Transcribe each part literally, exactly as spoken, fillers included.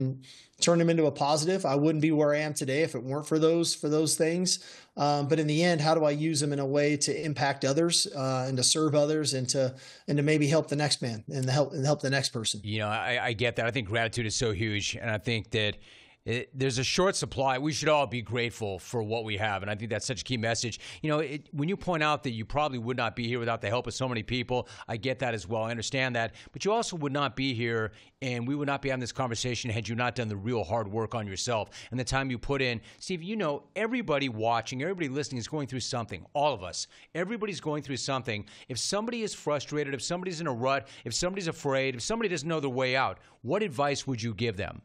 turn them into a positive. I wouldn't be where I am today if it weren't for those for those things. Um, but in the end, how do I use them in a way to impact others uh, and to serve others and to and to maybe help the next man and to help and help the next person? You know, I, I get that. I think gratitude is so huge, and I think that It, there's a short supply. We should all be grateful for what we have, and I think that's such a key message. You know, it, when you point out that you probably would not be here without the help of so many people, I get that as well. I understand that. But you also would not be here, and we would not be having this conversation had you not done the real hard work on yourself and the time you put in. Steve, you know, everybody watching, everybody listening is going through something. All of us. Everybody's going through something. If somebody is frustrated, if somebody's in a rut, if somebody's afraid, if somebody doesn't know their way out, what advice would you give them?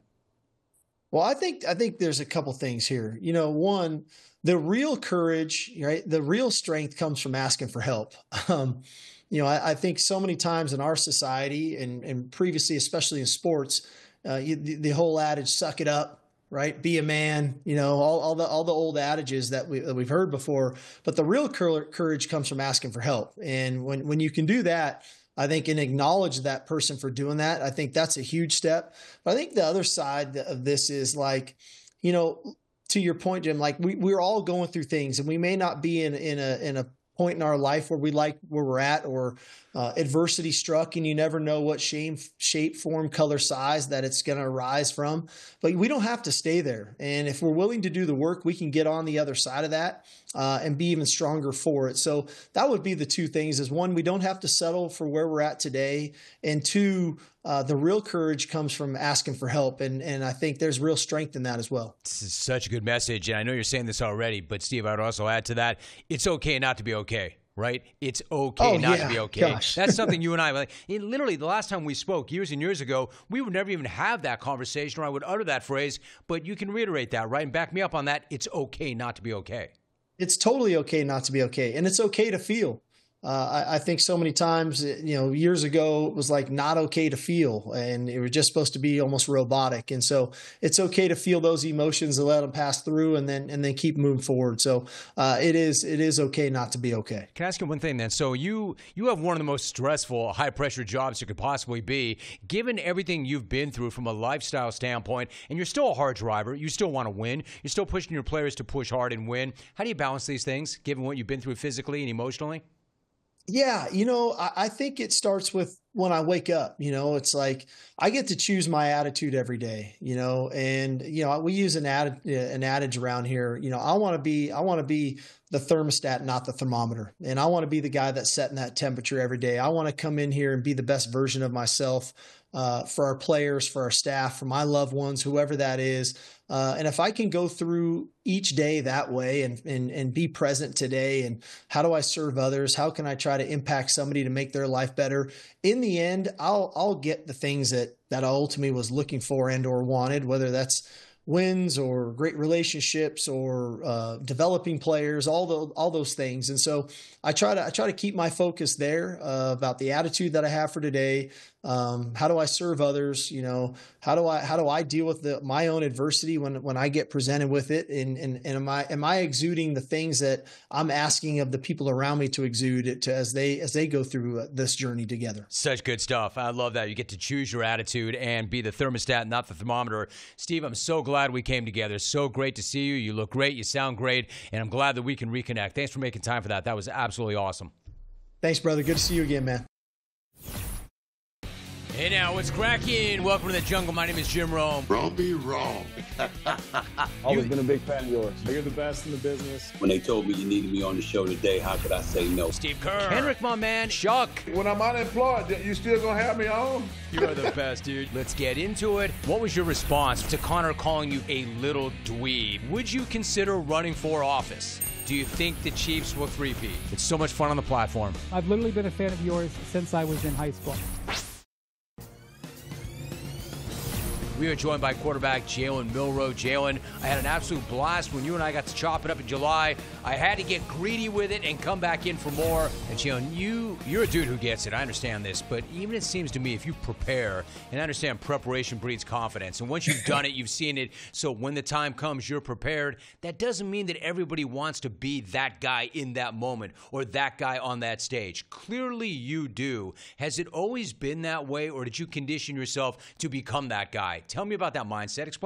Well, I think I think there's a couple things here. You know, one, the real courage, right? The real strength comes from asking for help. Um, you know, I, I think so many times in our society and, and previously, especially in sports, uh, you, the, the whole adage "suck it up," right? Be a man. You know, all, all the all the old adages that we that we've heard before. But the real courage comes from asking for help, and when when you can do that, I think, and acknowledge that person for doing that, I think that's a huge step. But I think the other side of this is like, you know, to your point, Jim, like we, we're all going through things, and we may not be in, in a, in a point in our life where we like where we're at, or uh, adversity struck, and you never know what shape, shape, form, color, size that it's going to arise from. But we don't have to stay there. And if we're willing to do the work, we can get on the other side of that uh, and be even stronger for it. So that would be the two things: is one, we don't have to settle for where we're at today, and two, uh, the real courage comes from asking for help. And and I think there's real strength in that as well. This is such a good message. And I know you're saying this already, but Steve, I would also add to that, it's okay not to be okay. Right? It's okay oh, not yeah. to be okay. Gosh. That's something you and I, like, it, literally the last time we spoke years and years ago, we would never even have that conversation, or I would utter that phrase, but you can reiterate that, right? And back me up on that. It's okay not to be okay. It's totally okay not to be okay. And it's okay to feel. Uh, I, I think so many times, you know, years ago, it was like not okay to feel, and it was just supposed to be almost robotic. And so it's okay to feel those emotions and let them pass through, and then and then keep moving forward. So uh, it is it is okay not to be okay. Can I ask you one thing then? So you you have one of the most stressful, high pressure jobs you could possibly be. Given everything you've been through from a lifestyle standpoint, and you're still a hard driver, you still want to win, you're still pushing your players to push hard and win. How do you balance these things, given what you've been through physically and emotionally? Yeah, you know, I, I think it starts with when I wake up. You know, it's like I get to choose my attitude every day, you know, and, you know, we use an ad, an adage around here, you know, I want to be, I want to be the thermostat, not the thermometer. And I want to be the guy that's setting that temperature every day. I want to come in here and be the best version of myself uh, for our players, for our staff, for my loved ones, whoever that is. Uh, and if I can go through each day that way and, and, and be present today, and how do I serve others? How can I try to impact somebody to make their life better? In the end, I'll, I'll get the things that, that I ultimately was looking for and or wanted, whether that's wins or great relationships or uh, developing players, all the, all those things. And so I try to, I try to keep my focus there uh, about the attitude that I have for today. Um, how do I serve others? You know, how do I, how do I deal with the, my own adversity when, when I get presented with it? And, and, and am I, am I exuding the things that I'm asking of the people around me to exude it to as they, as they go through uh, this journey together? Such good stuff. I love that. You get to choose your attitude and be the thermostat, not the thermometer. Steve, I'm so glad we came together. So great to see you. You look great. You sound great. And I'm glad that we can reconnect. Thanks for making time for that. That was absolutely awesome. Thanks, brother. Good to see you again, man. Hey now, what's cracking? Welcome to the jungle. My name is Jim Rome. Wrong be wrong. Always You- been a big fan of yours. You're the best in the business. When they told me you needed me on the show today, how could I say no? Steve Kerr. Henrik, my man. Shuck. When I'm unemployed, you still gonna have me on? You are the best, dude. Let's get into it. What was your response to Connor calling you a little dweeb? Would you consider running for office? Do you think the Chiefs will three-peat? It's so much fun on the platform. I've literally been a fan of yours since I was in high school. We are joined by quarterback Jalen Milroe. Jalen, I had an absolute blast when you and I got to chop it up in July. I had to get greedy with it and come back in for more. And Jalen, you, you're a dude who gets it. I understand this. But even it seems to me if you prepare, and I understand preparation breeds confidence. And once you've done it, you've seen it. So when the time comes, you're prepared. That doesn't mean that everybody wants to be that guy in that moment or that guy on that stage. Clearly you do. Has it always been that way, or did you condition yourself to become that guy? Tell me about that mindset. Explain